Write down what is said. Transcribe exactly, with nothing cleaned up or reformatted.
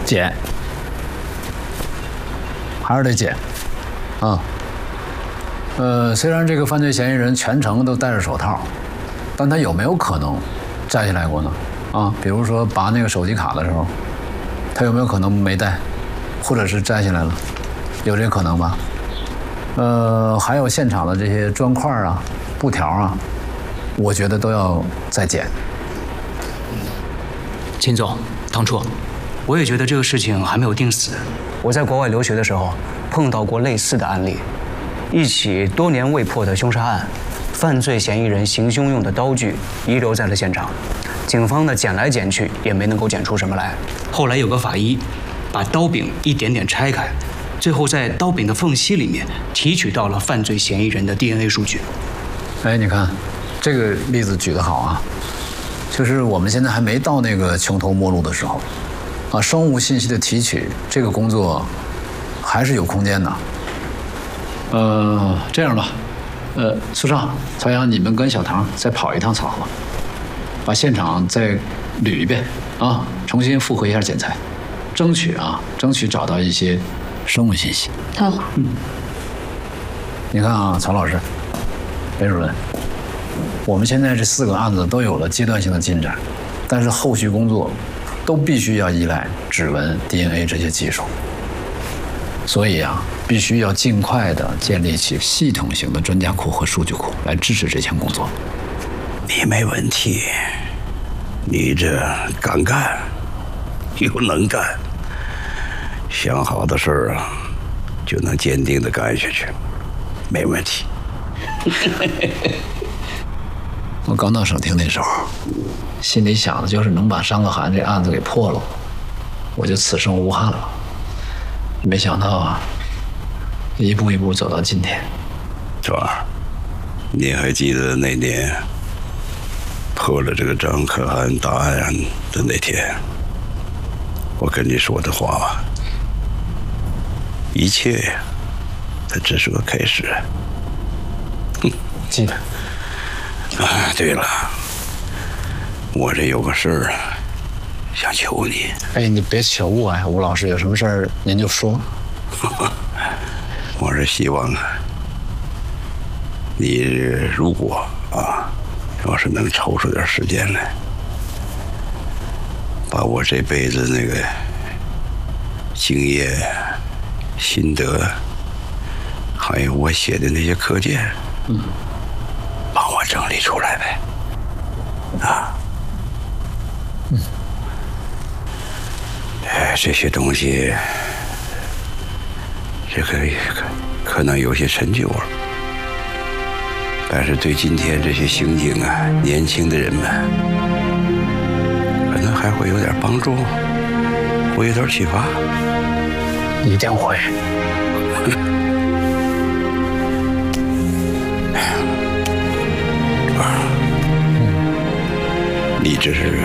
检，还是得检，啊。呃，虽然这个犯罪嫌疑人全程都戴着手套，但他有没有可能摘下来过呢？啊，比如说拔那个手机卡的时候，他有没有可能没戴，或者是摘下来了？有这个可能吧？呃，还有现场的这些砖块啊、布条啊，我觉得都要再检。 秦总，当初我也觉得这个事情还没有定死。我在国外留学的时候碰到过类似的案例。一起多年未破的凶杀案，犯罪嫌疑人行凶用的刀具遗留在了现场，警方呢捡来捡去也没能够捡出什么来。后来有个法医把刀柄一点点拆开，最后在刀柄的缝隙里面提取到了犯罪嫌疑人的 D N A 数据。 哎，你看，这个例子举得好啊，就是我们现在还没到那个穷途末路的时候，啊，生物信息的提取这个工作还是有空间的。呃，这样吧，呃，苏少、曹阳，你们跟小唐再跑一趟草河，把现场再捋一遍啊，重新复核一下检材，争取啊，争取找到一些生物信息。 好， 嗯，你看啊，曹老师，雷主任，我们现在这四个案子都有了阶段性的进展，但是后续工作都必须要依赖指纹、D N A 这些技术。所以啊，必须要尽快的建立起系统性的专家库和数据库来支持这项工作。 你没问题，你这敢干又能干，想好的事儿啊，就能坚定的干下去，没问题。 我刚到省厅那时候，心里想的就是能把张可涵这案子给破了，我就此生无憾了。没想到啊，一步一步走到今天。 壮儿，你还记得那年破了这个张可涵大案的那天，我跟你说的话吗？一切呀，它只是个开始。 哼，记得。 啊，对了，我这有个事儿啊，想求你。 哎，你别求我呀，吴老师，有什么事儿您就说。 我是希望啊，你如果啊，要是能抽出点时间来，把我这辈子那个经验、心得，还有我写的那些课件，嗯，帮我整理出来呗，啊，嗯。哎，这些东西，这个可可能有些陈旧了，但是对今天这些刑警啊、年轻的人们，可能还会有点帮助，会有点启发。 一定会。 你这是